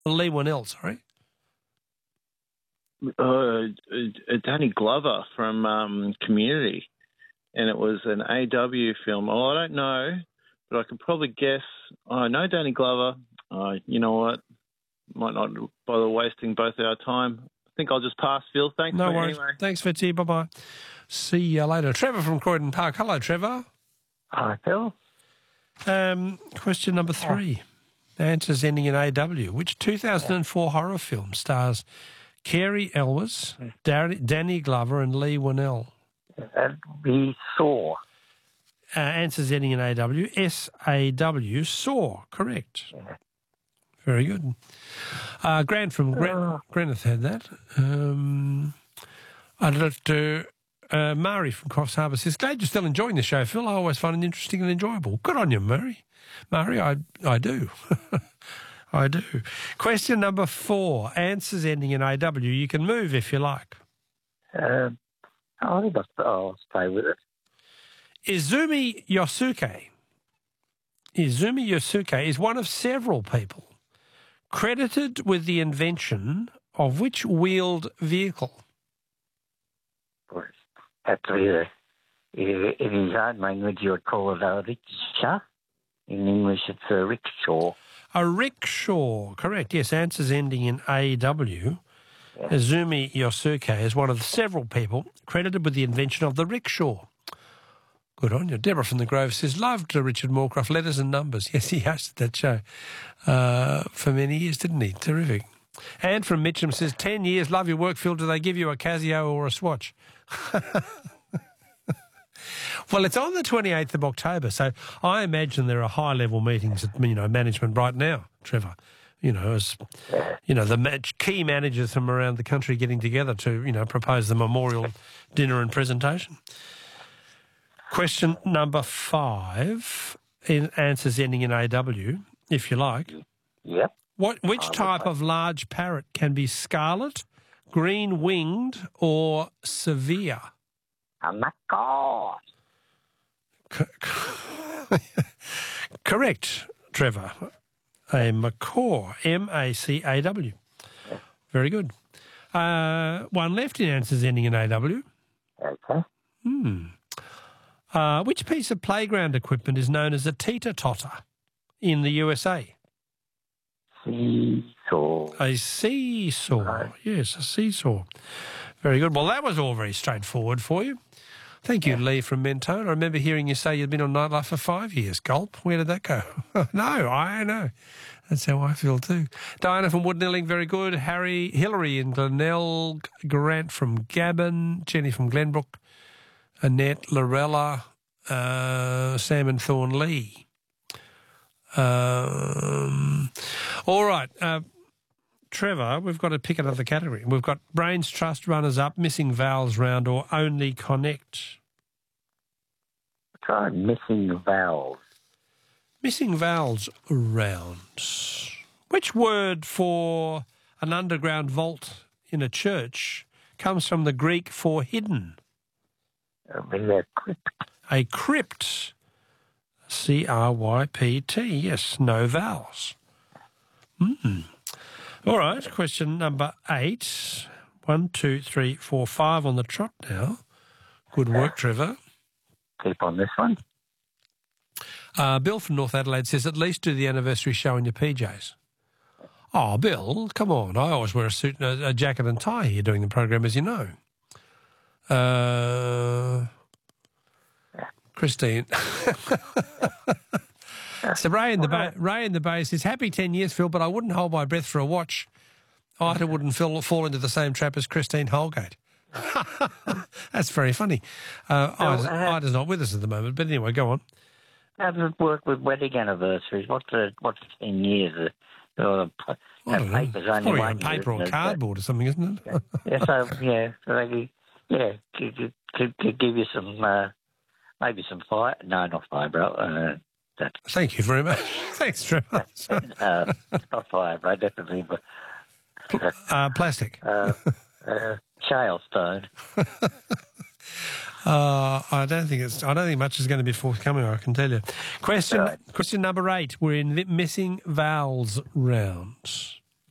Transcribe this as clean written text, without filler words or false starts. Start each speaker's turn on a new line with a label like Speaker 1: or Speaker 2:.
Speaker 1: Lee Winnell, sorry.
Speaker 2: Danny Glover from Community, and it was an AW film. Oh, I don't know, but I could probably guess. I know Danny Glover. You know what? Might not bother wasting both our time. I think I'll just pass, Phil. Thanks.
Speaker 1: No worries.
Speaker 2: Anyway.
Speaker 1: Thanks, Fitzy. Bye-bye. See you later. Trevor from Croydon Park. Hello, Trevor.
Speaker 3: Hi, Phil.
Speaker 1: Question number 3. Answers ending in AW. Which 2004 horror film stars Carey Elwes, Danny Glover and Lee Winnell?
Speaker 3: We saw.
Speaker 1: Answers ending in AW. SAW. Saw. Correct.
Speaker 3: Yeah.
Speaker 1: Very good. Grant from Greenock had that. I'd love to... Murray from Cross Harbour says, glad you're still enjoying the show, Phil. I always find it interesting and enjoyable. Good on you, Murray. Murray, I do. I do. Question number 4. Answers ending in AW. You can move if you like.
Speaker 3: I think I'll stay with it.
Speaker 1: Izumi Yosuke is one of several people credited with the invention of which wheeled vehicle?
Speaker 3: Actually, in his own language, you would call it a rickshaw. In English, it's a rickshaw.
Speaker 1: A rickshaw, correct. Yes, answers ending in AW. Yeah. Izumi Yosuke is one of several people credited with the invention of the rickshaw. Good on you. Deborah from the Grove says, loved Richard Moorcroft, Letters and Numbers. Yes, he hosted that show for many years, didn't he? Terrific. Anne from Mitcham says, 10 years, love your work, Phil. Do they give you a Casio or a Swatch? Well, it's on the 28th of October, so I imagine there are high-level meetings at management right now, Trevor. As the key managers from around the country getting together to propose the memorial dinner and presentation. Question number 5, in answers ending in AW, if you like.
Speaker 3: Yep.
Speaker 1: Which type of large parrot can be scarlet, green-winged, or severe?
Speaker 3: A macaw.
Speaker 1: Correct, Trevor. A macaw, M-A-C-A-W. Very good. One left in answers ending in AW.
Speaker 3: Okay.
Speaker 1: Which piece of playground equipment is known as a teeter-totter in the USA?
Speaker 3: Seesaw.
Speaker 1: A seesaw. Yes, a seesaw. Very good. Well, that was all very straightforward for you. Thank you, Lee from Mentone. I remember hearing you say you'd been on Nightlife for 5 years. Gulp. Where did that go? No, I know. That's how I feel too. Diana from Woodnilling, very good. Hillary in Glenelg. Grant from Gabon. Jenny from Glenbrook. Annette, Lorella, Sam and Thorn Lee. All right. Trevor, we've got to pick another category. We've got Brains Trust runners-up, Missing Vowels round, or Only Connect.
Speaker 3: Try Missing Vowels.
Speaker 1: Missing Vowels round. Which word for an underground vault in a church comes from the Greek for hidden?
Speaker 3: A crypt.
Speaker 1: A crypt. C-R-Y-P-T. Yes, no vowels. All right, question number 8. 1, 2, 3, 4, 5 on the trot now. Good work, Trevor.
Speaker 3: Keep on this one.
Speaker 1: Bill from North Adelaide says, at least do the anniversary show in your PJs. Oh, Bill, come on. I always wear a suit, a jacket and tie here doing the program, as you know. Christine. So Ray in the Bay says, happy 10 years, Phil, but I wouldn't hold my breath for a watch. Ida wouldn't fall into the same trap as Christine Holgate. That's very funny. Ida's not with us at the moment, but anyway, go on.
Speaker 3: How does it work with wedding anniversaries? What's 10 years?
Speaker 1: Paper's only one paper or cardboard or something, isn't it?
Speaker 3: So they could give you some, maybe some fibre. No, not fibre.
Speaker 1: Thank you very much. Thanks, Trevor.
Speaker 3: Not fibre, definitely, but
Speaker 1: plastic.
Speaker 3: Shale stone.
Speaker 1: I don't think much is going to be forthcoming, I can tell you. Question number 8. We're in missing vowels rounds.